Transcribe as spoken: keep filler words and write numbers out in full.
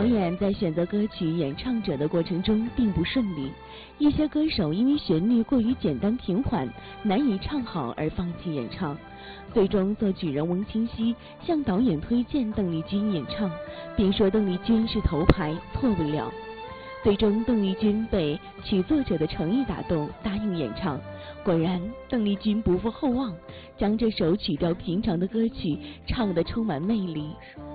导演在选择歌曲演唱者的过程中并不顺利，一些歌手因为旋律过于简单平缓，难以唱好而放弃演唱。最终，作曲人翁清溪向导演推荐邓丽君演唱，并说邓丽君是头牌，错不了。最终，邓丽君被曲作者的诚意打动，答应演唱。果然，邓丽君不负厚望，将这首曲调平常的歌曲唱得充满魅力。